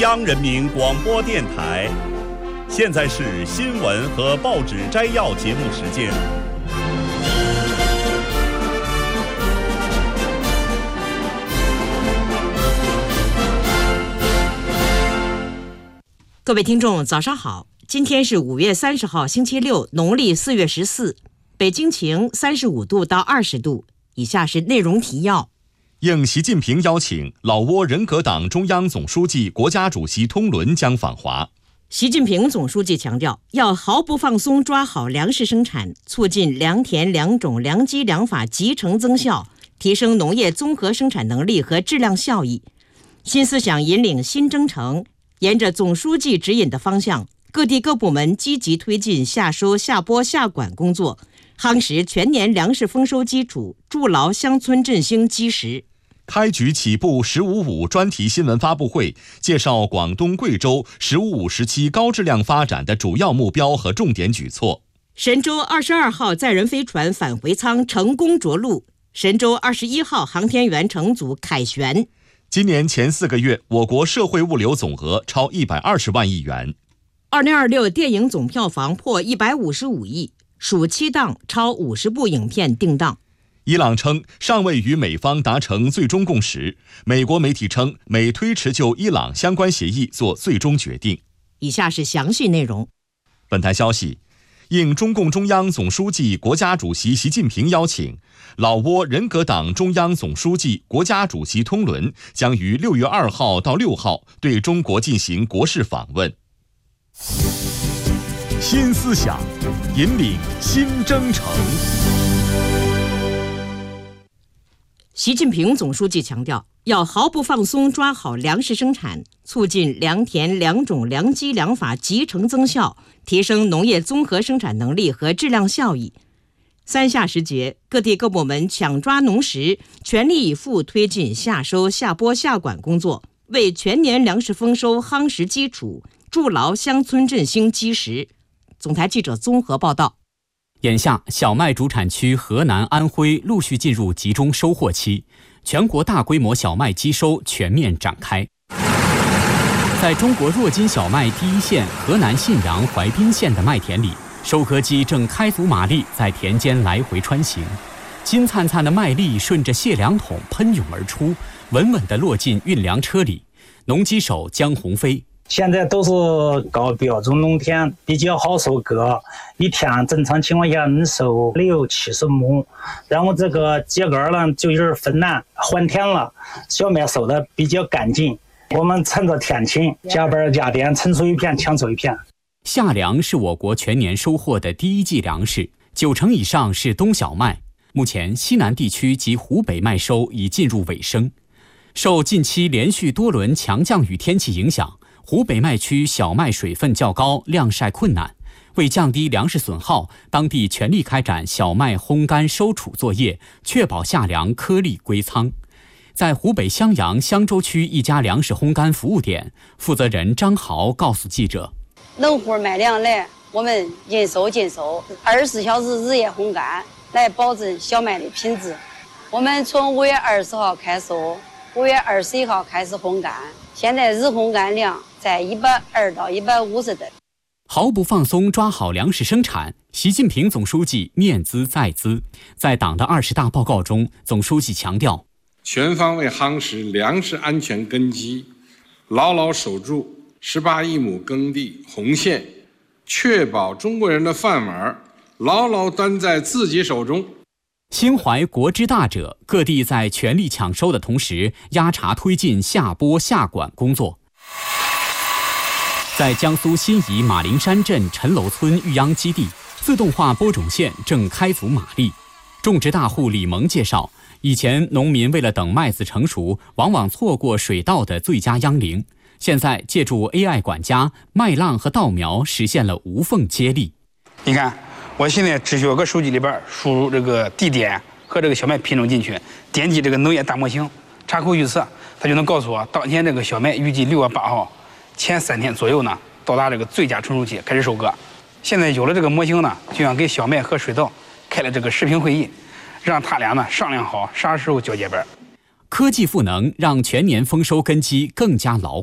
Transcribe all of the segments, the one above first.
央人民广播电台，现在是新闻和报纸摘要节目时间。 各位听众，早上好！今天是5月30号，星期六，农历4月14，北京晴，35度到20度。以下是内容提要。 应习近平邀请，老挝人格党中央总书记、国家主席通伦将访华。 习近平总书记强调，要毫不放松抓好粮食生产，促进良田良种良机良法集成增效，提升农业综合生产能力和质量效益。新思想引领新征程，沿着总书记指引的方向，各地各部门积极推进下收下播下管工作，夯实全年粮食丰收基础，筑牢乡村振兴基石。 开局起步“15+5”专题新闻发布会，介绍广东、贵州“15+5”时期高质量发展的主要目标和重点举措。 神舟22号载人飞船返回舱成功着陆，神舟21号航天员乘组凯旋。 今年前4个月，我国社会物流总额超120万亿元。 2026电影总票房破155亿，暑期档超50部影片定档。 伊朗称尚未与美方达成最终共识，美国媒体称美推迟就伊朗相关协议做最终决定。 以下是详细内容。 本台消息，应中共中央总书记、国家主席习近平邀请，老挝人格党中央总书记、国家主席通伦将于6月2号到6号对中国进行国事访问。新思想，引领新征程。 习近平总书记强调，要毫不放松抓好粮食生产，促进良田良种良机良法集成增效，提升农业综合生产能力和质量效益。3夏时节，各地各部门抢抓农时，全力以赴推进下收下播下管工作，为全年粮食丰收夯实基础，筑牢乡村振兴基石。总台记者综合报道。 眼下，小麦主产区河南、安徽陆续进入集中收获期，全国大规模小麦机收全面展开。在中国弱金小麦第一线河南信阳怀滨县的麦田里，收割机正开足马力在田间来回穿行，金灿灿的麦粒顺着卸粮桶喷涌而出，稳稳地落进运粮车里。农机手江鸿飞。 现在都是高标准农田，比较好收割，一天正常情况下能收60-70亩。然后这个秸秆呢就有点分难，换田了，小麦收的比较干净。我们趁着天晴，加班加点，撑出一片抢出一片。 夏粮是我国全年收获的第一季粮食，90%以上是冬小麦。目前西南地区及湖北麦收已进入尾声。受近期连续多轮强降雨天气影响，湖北麦区小麦水分较高，晾晒困难。为降低粮食损耗，当地全力开展小麦烘干收储作业，确保夏粮颗粒归仓。在湖北襄阳襄州区一家粮食烘干服务点，负责人张豪告诉记者： 农户卖粮来，我们应收尽收，24小时日夜烘干，来保证小麦的品质。我们从5月20号开收，5月21号开始烘干，现在日烘干量在120到150吨。 毫不放松抓好粮食生产，习近平总书记念兹在兹。在党的20大报告中，总书记强调， 全方位夯实粮食安全根基，牢牢守住18亿亩耕地红线，确保中国人的饭碗牢牢端在自己手中。 心怀国之大者，各地在全力抢收的同时，压茬推进下播下管工作。在江苏新沂马陵山镇陈楼村育秧基地，自动化播种线正开足马力。种植大户李萌介绍，以前农民为了等麦子成熟，往往错过水稻的最佳秧龄。现在借助 AI 管家，麦浪和稻苗实现了无缝接力。 你看，我现在只需要搁手机里边输入这个地点和这个小麦品种进去，点击这个农业大模型，查扣预测，它就能告诉我当前这个小麦预计6月8号前3天左右呢，到达这个最佳成熟期，开始收割。现在有了这个模型呢，就像给小麦和水稻开了这个视频会议，让他俩呢商量好啥时候交接班。 科技赋能让全年丰收根基更加牢固。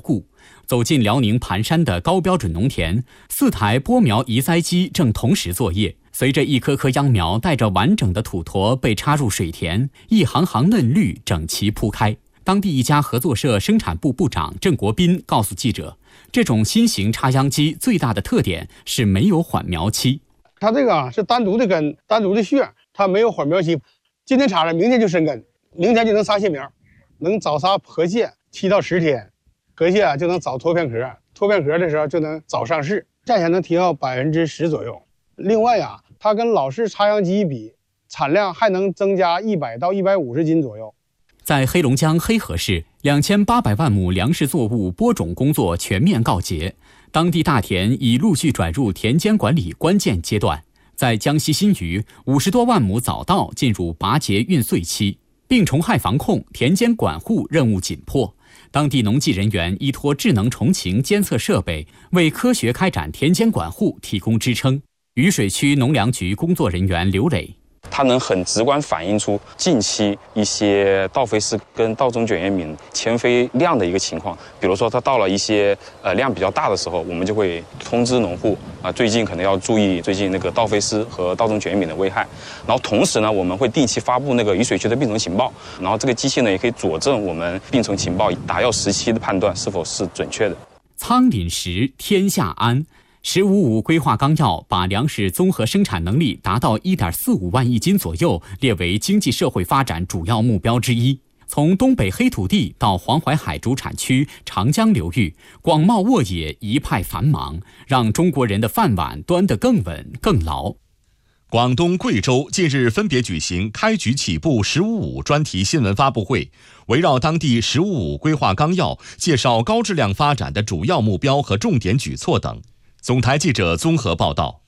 走进辽宁盘山的高标准农田，4台播苗移栽机正同时作业。随着一颗颗秧苗带着完整的土坨被插入水田，一行行嫩绿整齐铺开。当地一家合作社生产部部长郑国斌告诉记者，这种新型插秧机最大的特点是没有缓苗期。 它这个是单独的根、单独的穴，它没有缓苗期。今天插了，明天就生根，明天就能撒新苗，能早撒河蟹7到10天，河蟹就能早脱片壳，脱片壳的时候就能早上市，价钱能提高10%左右。另外呀，它跟老式插秧机比，产量还能增加100到150斤左右。 在黑龙江黑河市，2800万亩粮食作物播种工作全面告捷，当地大田已陆续转入田间管理关键阶段。在江西新余，50多万亩早稻进入拔节运穗期，病虫害防控、田间管护任务紧迫。当地农技人员依托智能虫禽监测设备，为科学开展田间管护提供支撑。渝水区农粮局工作人员刘磊， 它能很直观反映出近期一些稻肥丝跟稻种卷叶敏迁飞量的一个情况。比如说，它到了一些量比较大的时候，我们就会通知农户最近可能要注意最近那个稻肥丝和稻种卷叶敏的危害。然后同时呢，我们会定期发布那个渝水区的病虫情报，然后这个机器呢也可以佐证我们病虫情报打药时期的判断是否是准确的。 仓廪实，天下安。“15·5”规划纲要把粮食综合生产能力达到1.45万亿斤左右列为经济社会发展主要目标之一。从东北黑土地到黄淮海主产区、长江流域，广袤沃野一派繁忙，让中国人的饭碗端得更稳更牢。 广东、贵州近日分别举行开局起步“15·5”专题新闻发布会，围绕当地“15·5”规划纲要，介绍高质量发展的主要目标和重点举措等。总台记者综合报道。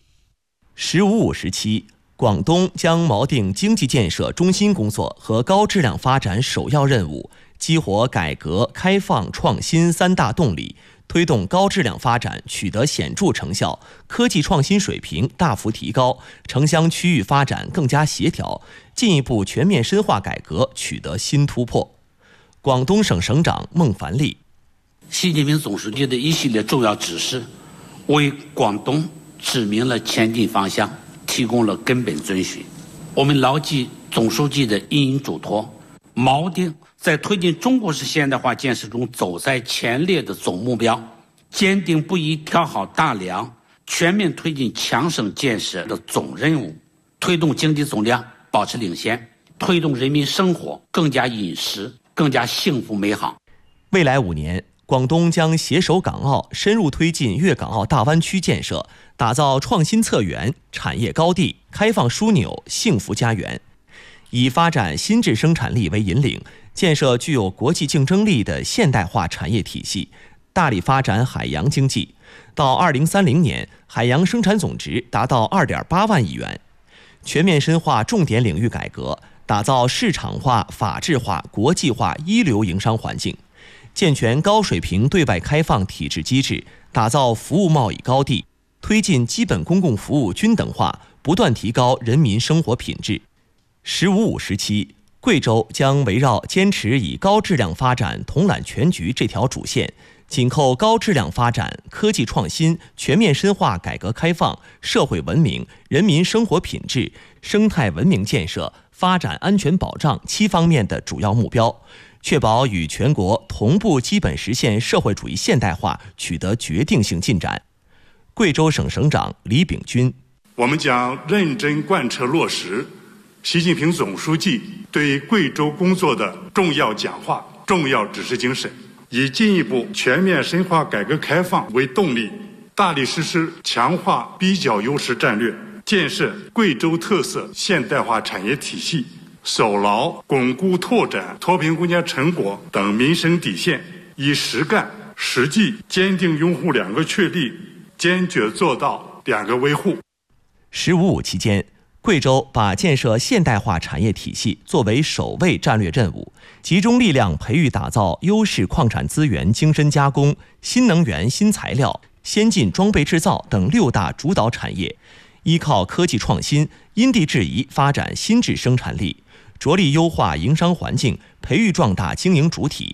“15·5”时期，广东将锚定经济建设中心工作和高质量发展首要任务，激活改革开放创新3大动力，推动高质量发展取得显著成效，科技创新水平大幅提高，城乡区域发展更加协调，进一步全面深化改革取得新突破。广东省省长孟凡利， 习近平总书记的一系列重要指示，为广东指明了前进方向，提供了根本遵循。我们牢记总书记的引领嘱托，锚定在推进中国式现代化建设中走在前列的总目标，坚定不移挑好大梁，全面推进强省建设的总任务，推动经济总量保持领先，推动人民生活更加殷实、更加幸福美好。 未来5年，广东将携手港澳，深入推进粤港澳大湾区建设，打造创新策源、产业高地、开放枢纽、幸福家园。以发展新质生产力为引领，建设具有国际竞争力的现代化产业体系，大力发展海洋经济。到2030年，海洋生产总值达到2.8万亿元。全面深化重点领域改革，打造市场化、法治化、国际化一流营商环境。健全高水平对外开放体制机制，打造服务贸易高地，推进基本公共服务均等化，不断提高人民生活品质。“15·5”时期，贵州将围绕坚持以高质量发展统揽全局这条主线，紧扣高质量发展、科技创新、全面深化改革开放、社会文明、人民生活品质、生态文明建设、发展安全保障7方面的主要目标，确保与全国同步基本实现社会主义现代化取得决定性进展。贵州省省长李炳军， 我们将认真贯彻落实习近平总书记对贵州工作的重要讲话、重要指示精神，以进一步全面深化改革开放为动力，大力实施强化比较优势战略，建设贵州特色现代化产业体系，守牢巩固拓展脱贫攻坚成果等民生底线，以实干实际坚定拥护2个确立，坚决做到2个维护。 “15·5”期间，贵州把建设现代化产业体系作为首位战略任务，集中力量培育打造优势矿产资源精深加工、新能源新材料、先进装备制造等6大主导产业，依靠科技创新，因地制宜发展新质生产力，着力优化营商环境，培育壮大经营主体，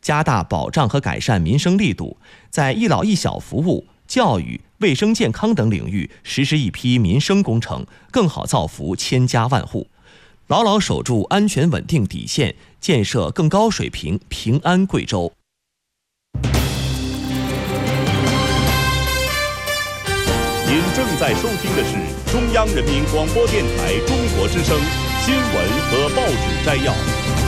加大保障和改善民生力度，在一老一小服务、教育、卫生健康等领域实施一批民生工程，更好造福千家万户，牢牢守住安全稳定底线，建设更高水平平安贵州。 您正在收听的是中央人民广播电台中国之声新闻和报纸摘要。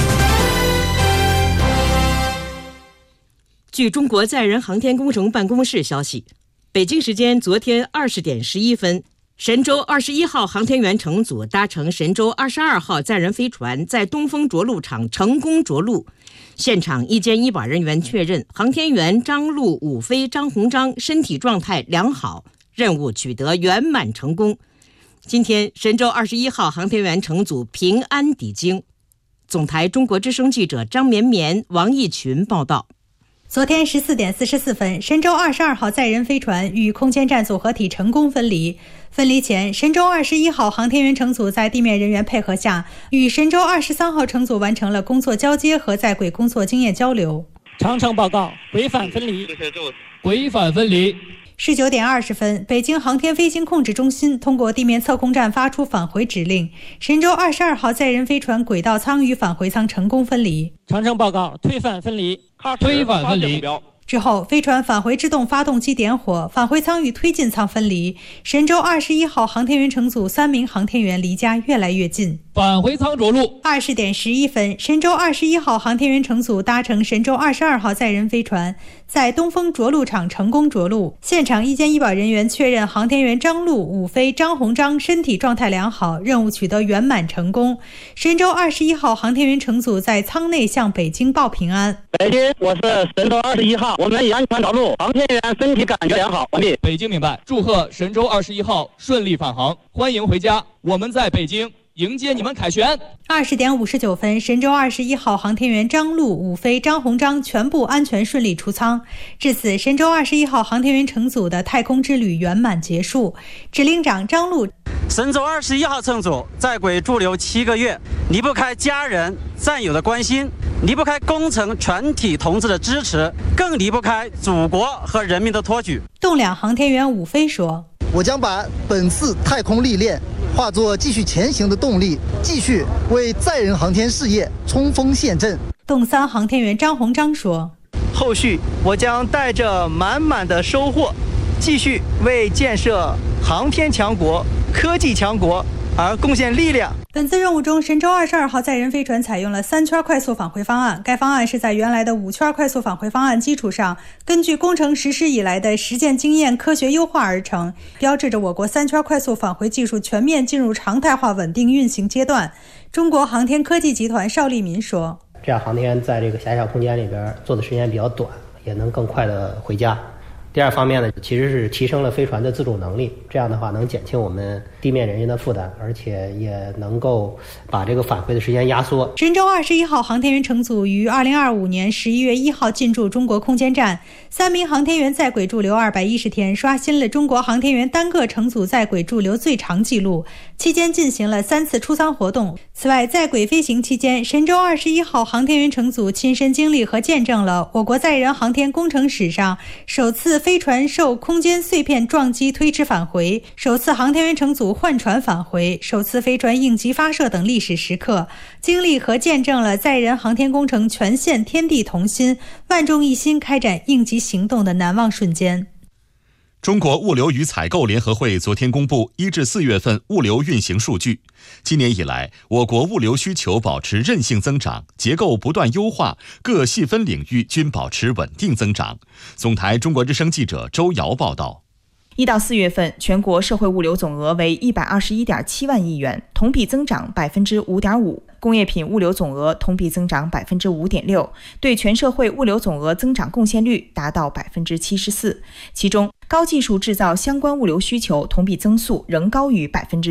据中国载人航天工程办公室消息，北京时间昨天20点11分，神舟21号航天员乘组搭乘神舟22号载人飞船在东风着陆场成功着陆。现场一监医保人员确认，航天员张陆、武飞、张鸿章身体状态良好，任务取得圆满成功。今天，神舟21号航天员乘组平安抵京。总台中国之声记者张绵绵、王义群报道。 昨天14点44分，神舟22号载人飞船与空间站组合体成功分离。分离前，神舟21号航天员乘组在地面人员配合下，与神舟23号乘组完成了工作交接和在轨工作经验交流。 长城报告：轨返分离。轨返分离。 19点20分，北京航天飞行控制中心通过地面测控站发出返回指令，神舟22号载人飞船轨道舱与返回舱成功分离。 长城报告：推返分离。推返分离。 之后，飞船返回制动发动机点火，返回舱与推进舱分离。神舟21号航天员乘组3名航天员离家越来越近。 返回舱着陆。 20点11分，神舟21号航天员乘组搭乘神舟22号载人飞船在东风着陆场成功着陆。现场一监医保人员确认，航天员张陆、武飞、张鸿章身体状态良好，任务取得圆满成功。神舟21号航天员乘组在舱内向北京报平安。 北京，我是神舟21号，我们已安全着陆，航天员身体感觉良好，完毕。 北京明白，祝贺神舟21号顺利返航，欢迎回家，我们在北京迎接你们凯旋。 20点59分，神舟21号航天员张陆、武飞、张鸿章全部安全顺利出舱。至此，神舟21号航天员乘组的太空之旅圆满结束。指令长张陆： 神舟21号乘组在轨驻留7个月，离不开家人、战友的关心，离不开工程全体同志的支持，更离不开祖国和人民的托举。 栋梁航天员武飞说： 我将把本次太空历练化作继续前行的动力，继续为载人航天事业冲锋陷阵。 洞3航天员张鸿章说： 后续我将带着满满的收获，继续为建设航天强国、科技强国而贡献力量。 本次任务中，神舟22号载人飞船采用了3圈快速返回方案，该方案是在原来的5圈快速返回方案基础上，根据工程实施以来的实践经验科学优化而成，标志着我国3圈快速返回技术全面进入常态化稳定运行阶段。中国航天科技集团邵立民说： 这样航天员在这个狭小空间里边做的时间比较短，也能更快的回家。第二方面呢，其实是提升了飞船的自主能力，这样的话能减轻我们地面人员的负担，而且也能够把这个返回的时间压缩。 神舟21号航天员乘组于2025年11月1号进驻中国空间站，3名航天员在轨驻留210天，刷新了中国航天员单个乘组在轨驻留最长纪录。期间进行了3次出舱活动。此外，在轨飞行期间，神舟21号航天员乘组亲身经历和见证了我国载人航天工程史上首次飞船受空间碎片撞击推迟返回，首次航天员乘组换船返回，首次飞船应急发射等历史时刻，经历和见证了载人航天工程全线天地同心、万众一心开展应急行动的难忘瞬间。 中国物流与采购联合会昨天公布1至4月份物流运行数据。今年以来，我国物流需求保持韧性增长，结构不断优化，各细分领域均保持稳定增长。总台中国之声记者周瑶报道。 1到4月份，全国社会物流总额为121.7万亿元，同比增长5.5%。工业品物流总额同比增长5.6%，对全社会物流总额增长贡献率达到74%。其中，高技术制造相关物流需求同比增速仍高于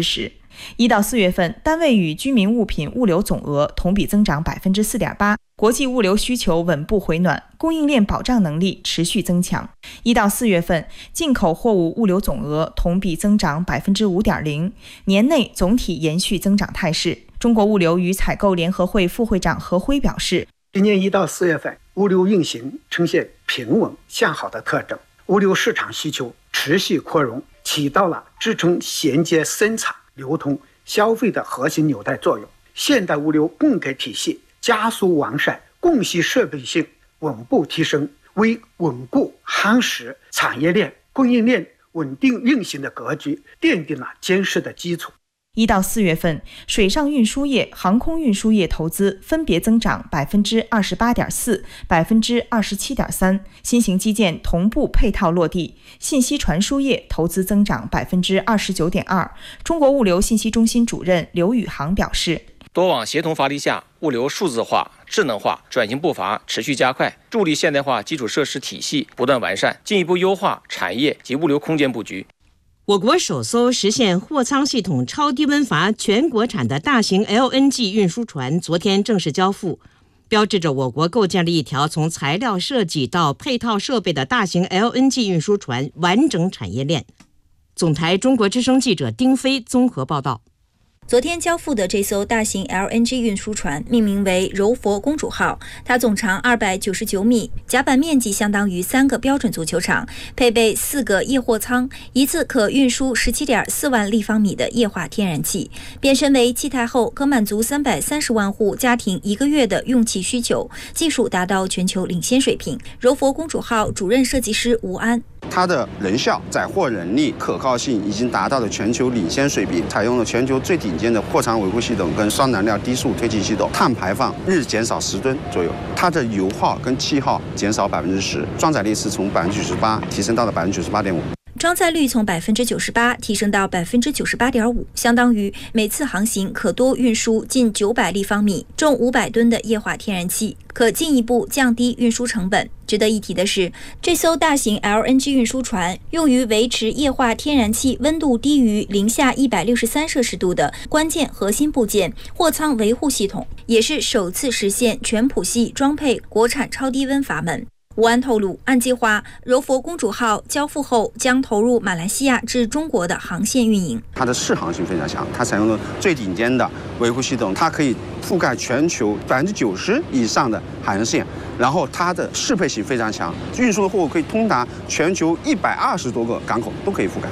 10%。1到4月份，单位与居民物品物流总额同比增长4.8%，国际物流需求稳步回暖，供应链保障能力持续增强。1到4月份，进口货物物流总额同比增长5.0%，年内总体延续增长态势。中国物流与采购联合会副会长何辉表示， 今年1到4月份，物流运行呈现平稳向好的特征，物流市场需求持续扩容，起到了支撑衔接生产、流通、消费的核心纽带作用。现代物流供给体系加速完善，供需设备性稳步提升，为稳固夯实产业链、供应链稳定运行的格局奠定了坚实的基础。 1到4月份，水上运输业、航空运输业投资分别增长 28.4%、27.3%， 新型基建同步配套落地。信息传输业投资增长 29.2%。中国物流信息中心主任刘宇航表示， 多网协同发力下，物流数字化、智能化转型步伐持续加快，助力现代化基础设施体系不断完善，进一步优化产业及物流空间布局。 我国首艘实现货舱系统超低温阀全国产的大型 LNG 运输船昨天正式交付，标志着我国构建了一条从材料设计到配套设备的大型 LNG 运输船完整产业链。总台中国之声记者丁飞综合报道。 昨天交付的这艘大型 LNG 运输船命名为柔佛公主号，它总长299米，甲板面积相当于3个标准足球场，配备4个液货舱，一次可运输 17.4 万立方米的液化天然气。变身为气态后，可满足330万户家庭1个月的用气需求，技术达到全球领先水平。柔佛公主号主任设计师吴安， 它的人效、载货能力、可靠性已经达到了全球领先水平，采用了全球最顶尖的货舱维护系统跟双燃料低速推进系统，碳排放日减少10吨左右，它的油耗跟气耗减少10%，装载力是从98%提升到了98.5%。 装载率从98%提升到98.5%，相当于每次航行可多运输近900立方米、重500吨的液化天然气，可进一步降低运输成本。值得一提的是，这艘大型 LNG 运输船用于维持液化天然气温度低于零下163摄氏度的关键核心部件货舱维护系统，也是首次实现全谱系装配国产超低温阀门。吴安透露，按计划，柔佛公主号交付后将投入马来西亚至中国的航线运营。 它的适航性非常强，它采用了最顶尖的维护系统，它可以覆盖全球90%以上的海洋线，然后它的适配性非常强，运输的货物可以通达全球120多个港口都可以覆盖。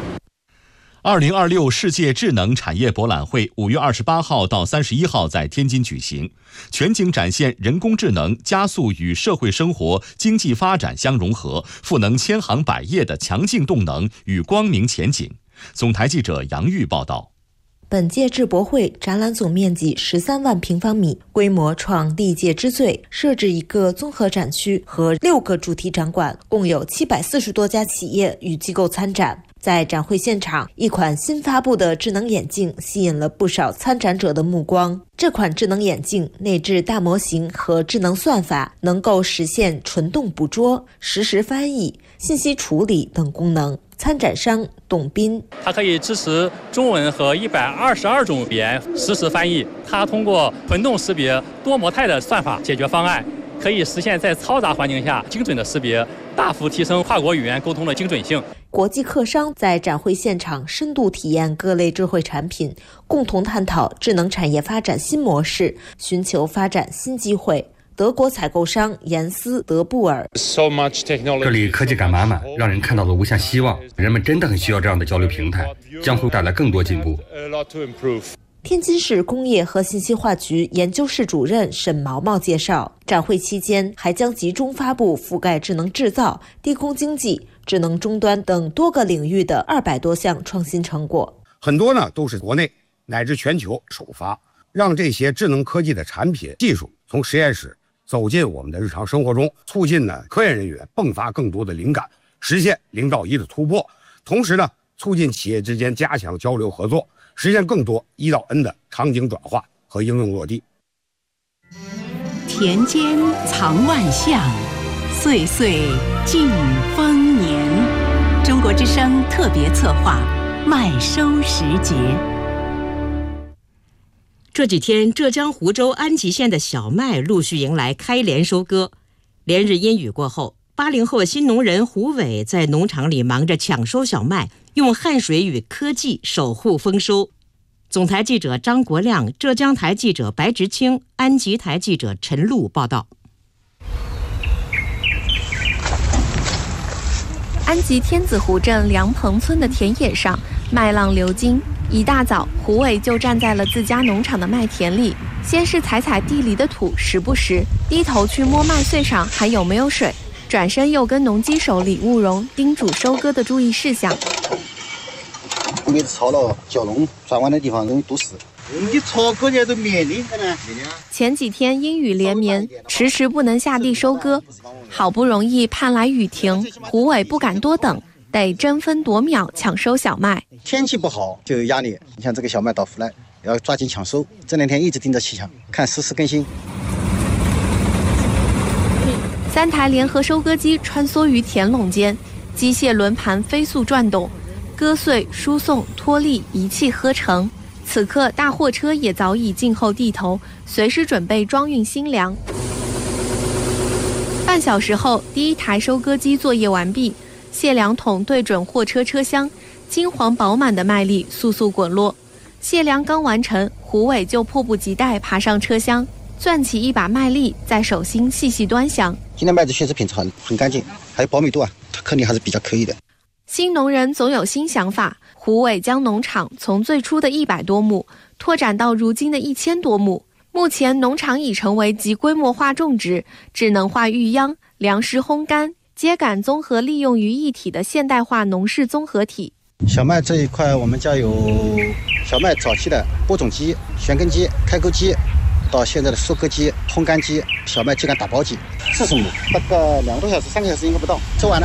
2026世界智能产业博览会5月28号到31号在天津举行，全景展现人工智能加速与社会生活、经济发展相融合，赋能千行百业的强劲动能与光明前景。总台记者杨玉报道。 本届智博会展览总面积13万平方米，规模创历届之最，设置1个综合展区和6个主题展馆，共有740多家企业与机构参展。在展会现场，一款新发布的智能眼镜吸引了不少参展者的目光。这款智能眼镜内置大模型和智能算法，能够实现纯动捕捉、实时翻译、信息处理等功能。参展商董斌， 它可以支持中文和122种语言实时翻译。它通过混动识别、多模态的算法解决方案，可以实现在嘈杂环境下精准的识别，大幅提升跨国语言沟通的精准性。 国际客商在展会现场深度体验各类智慧产品，共同探讨智能产业发展新模式，寻求发展新机会。德国采购商严斯德布尔， 这里科技感满满，让人看到了无限希望。人们真的很需要这样的交流平台，将会带来更多进步。 天津市工业和信息化局研究室主任沈毛毛介绍，展会期间还将集中发布覆盖智能制造、低空经济、智能终端等多个领域的200多项创新成果。 很多呢都是国内乃至全球首发，让这些智能科技的产品技术从实验室走进我们的日常生活中，促进呢科研人员迸发更多的灵感，实现0到1的突破，同时呢促进企业之间加强交流合作，实现更多1到N的场景转化和应用落地。 田间藏万象，岁岁尽丰年。中国之声特别策划麦收时节。 这几天，浙江湖州安吉县的小麦陆续迎来开镰收割。连日阴雨过后，80后新农人胡伟在农场里忙着抢收小麦，用汗水与科技守护丰收。总台记者张国亮、浙江台记者白直清、安吉台记者陈露报道。 安吉天子湖镇梁棚村的田野上，麦浪流经。一大早，胡伟就站在了自家农场的麦田里，先是踩踩地里的土，时不时低头去摸麦穗上还有没有水，转身又跟农机手李务荣叮嘱收割的注意事项。 每次操了蛟龙转弯的地方容易堵死。你操割的都面临的呢。 前几天阴雨连绵，迟迟不能下地收割，好不容易盼来雨停，胡伟不敢多等，得争分夺秒抢收小麦。 天气不好就有压力，你像这个小麦到付来，要抓紧抢收。这两天一直盯着气象，看实时更新。 3台联合收割机穿梭于田垄间，机械轮盘飞速转动，割穗、输送、脱粒一气呵成。此刻，大货车也早已静候地头，随时准备装运新粮。半小时后，第1台收割机作业完毕，卸粮桶对准货车车厢，金黄饱满的麦粒簌簌滚落。卸粮刚完成，胡伟就迫不及待爬上车厢，攥起一把麦粒，在手心细细端详。 今天麦子确实品质很干净，还有饱米度啊，它颗粒还是比较可以的。 新农人总有新想法，胡伟将农场从最初的100多亩拓展到如今的1000多亩。目前农场已成为集规模化种植、智能化育秧、粮食烘干、秸秆综合利用于一体的现代化农事综合体。 小麦这一块，我们家有小麦早期的播种机、旋耕机、开沟机，到现在的收割机、烘干机、小麦秸秆打包机，40亩，大概2个多小时、3个小时应该不到，收完了。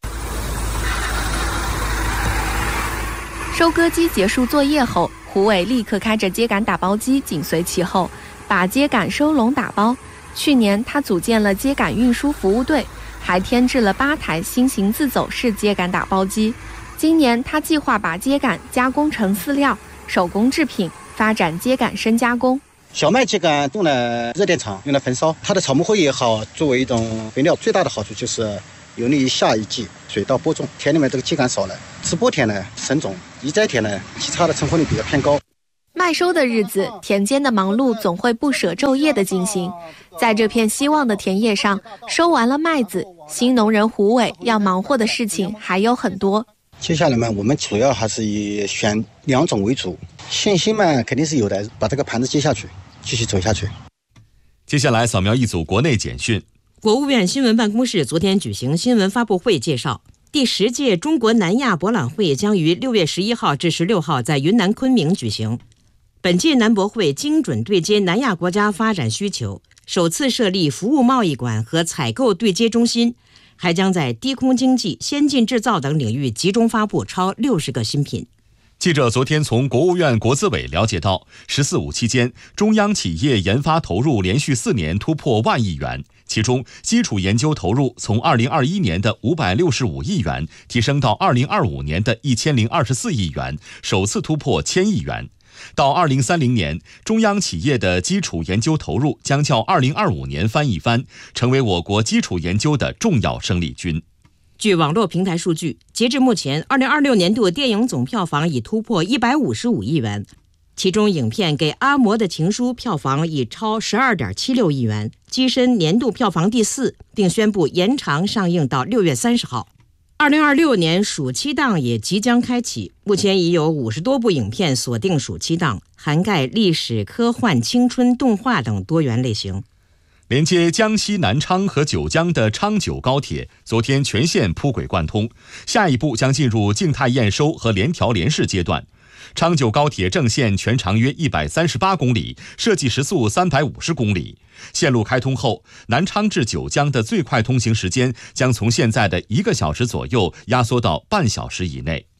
收割机结束作业后，胡伟立刻开着秸秆打包机紧随其后，把秸秆收拢打包。去年他组建了秸秆运输服务队，还添置了8台新型自走式秸秆打包机。今年他计划把秸秆加工成饲料、手工制品，发展秸秆深加工。 小麦秸秆用了热电场，用来焚烧，它的草木灰也好，作为一种肥料，最大的好处就是有利于下一季水稻播种，田里面这个秸秆少了，直播田呢省种，移栽田呢其他的成活率比较偏高。 麦收的日子，田间的忙碌总会不舍昼夜的进行。在这片希望的田野上，收完了麦子，新农人胡伟要忙活的事情还有很多。 接下来嘛，我们主要还是以选2种为主，信心嘛肯定是有的，把这个盘子接下去，继续走下去。 接下来扫描一组国内简讯。 国务院新闻办公室昨天举行新闻发布会，介绍第10届中国南亚博览会将于6月11号至16号在云南昆明举行。本届南博会精准对接南亚国家发展需求，首次设立服务贸易馆和采购对接中心，还将在低空经济、先进制造等领域集中发布超60个新品。 记者昨天从国务院国资委了解到，“14·5”期间，中央企业研发投入连续4年突破1万亿元，其中基础研究投入从2021年的565亿元提升到2025年的1024亿元，首次突破1000亿元。到2030年，中央企业的基础研究投入将较2025年翻一番，成为我国基础研究的重要生力军。 据网络平台数据，截至目前，2026年度电影总票房已突破155亿元，其中影片《给阿嬷的情书》票房已超12.76亿元，跻身年度票房第4，并宣布延长上映到6月30号。2026年暑期档也即将开启，目前已有50多部影片锁定暑期档，涵盖历史、科幻、青春、动画等多元类型。 连接江西南昌和九江的昌九高铁昨天全线铺轨贯通，下一步将进入静态验收和联调联试阶段。昌九高铁正线全长约138公里，设计时速350公里。线路开通后，南昌至九江的最快通行时间将从现在的1个小时左右压缩到半小时以内。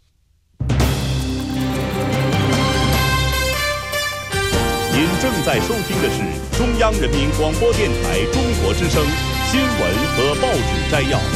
您正在收听的是中央人民广播电台中国之声新闻和报纸摘要。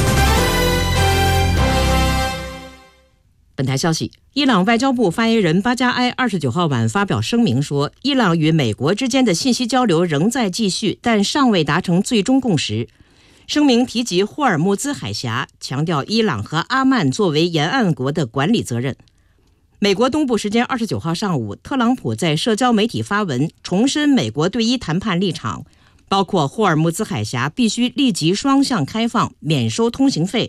本台消息，伊朗外交部发言人巴加埃29号晚发表声明说，伊朗与美国之间的信息交流仍在继续，但尚未达成最终共识。声明提及霍尔木兹海峡，强调伊朗和阿曼作为沿岸国的管理责任。美国东部时间29号上午，特朗普在社交媒体发文，重申美国对伊谈判立场，包括霍尔木兹海峡必须立即双向开放，免收通行费，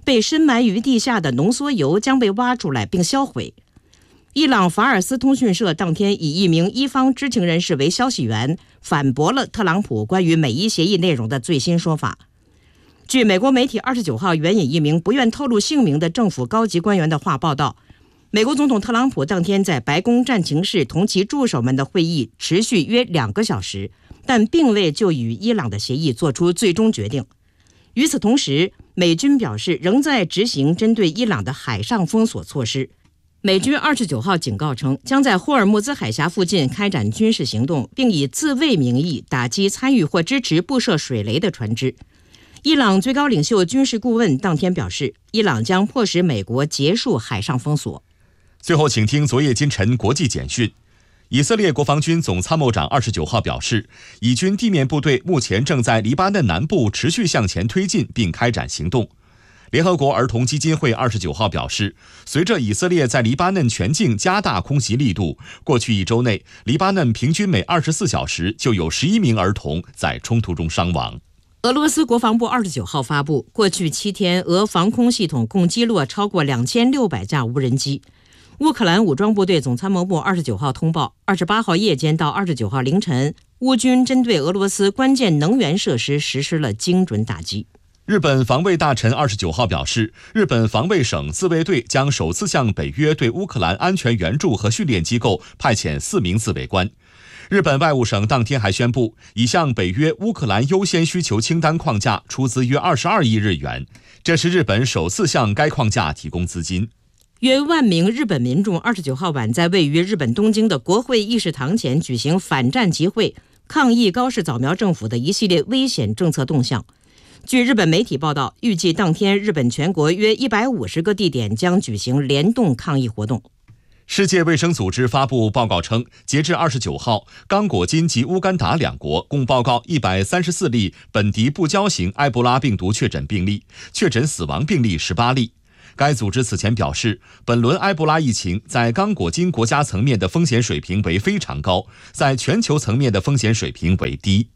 被深埋于地下的浓缩铀将被挖出来并销毁。伊朗法尔斯通讯社当天以一名伊方知情人士为消息源，反驳了特朗普关于美伊协议内容的最新说法。据美国媒体29号援引一名不愿透露姓名的政府高级官员的话报道，美国总统特朗普当天在白宫战情室同其助手们的会议持续约2个小时，但并未就与伊朗的协议做出最终决定。与此同时，美军表示仍在执行针对伊朗的海上封锁措施。美军29号警告称，将在霍尔木兹海峡附近开展军事行动，并以自卫名义打击参与或支持布设水雷的船只。伊朗最高领袖军事顾问当天表示，伊朗将迫使美国结束海上封锁。 最后，请听昨夜今晨国际简讯。以色列国防军总参谋长29号表示，以军地面部队目前正在黎巴嫩南部持续向前推进，并开展行动。联合国儿童基金会29号表示，随着以色列在黎巴嫩全境加大空袭力度，过去1周内，黎巴嫩平均每24小时就有11名儿童在冲突中伤亡。 俄罗斯国防部29号发布，过去7天，俄防空系统共击落超过2600架无人机。乌克兰武装部队总参谋部29号通报，28号夜间到29号凌晨，乌军针对俄罗斯关键能源设施实施了精准打击。 日本防卫大臣29号表示，日本防卫省自卫队将首次向北约对乌克兰安全援助和训练机构派遣4名自卫官。日本外务省当天还宣布，已向北约乌克兰优先需求清单框架出资约22亿日元，这是日本首次向该框架提供资金。 约1万名日本民众29号晚在位于日本东京的国会议事堂前举行反战集会，抗议高市早苗政府的一系列危险政策动向。据日本媒体报道，预计当天日本全国约150个地点将举行联动抗议活动。 世界卫生组织发布报告称，截至29号，刚果金及乌干达两国共报告134例本地不交型埃博拉病毒确诊病例，确诊死亡病例18例。该组织此前表示，本轮埃博拉疫情在刚果金国家层面的风险水平为非常高，在全球层面的风险水平为低。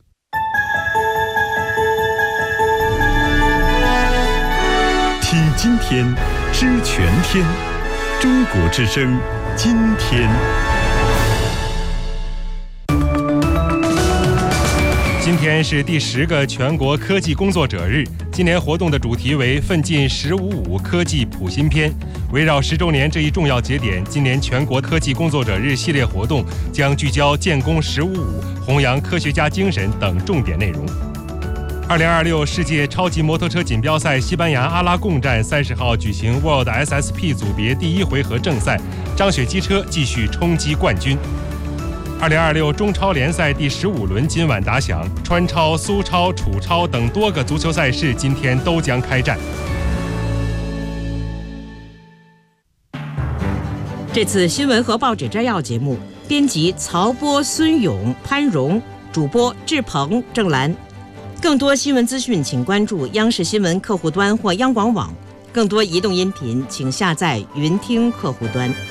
听今天，知全天，中国之声，今天。 今天是第10个全国科技工作者日，今年活动的主题为奋进“15.5”科技普新篇。围绕10周年这一重要节点，今年全国科技工作者日系列活动将聚焦建功“15.5”，弘扬科学家精神等重点内容。2026世界超级摩托车锦标赛西班牙阿拉贡站30号举行 World SSP 组别第1回合正赛，张雪机车继续冲击冠军。2026中超联赛第15轮今晚打响，川超、苏超、楚超等多个足球赛事今天都将开战。 这次新闻和报纸摘要节目，编辑曹波、孙勇、潘荣，主播志鹏、郑兰。更多新闻资讯，请关注央视新闻客户端或央广网。更多移动音频，请下载云听客户端。